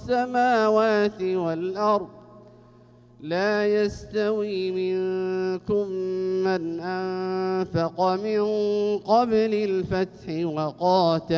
السماوات والأرض لا يستوي منكم من أنفق من قبل الفتح وقاتل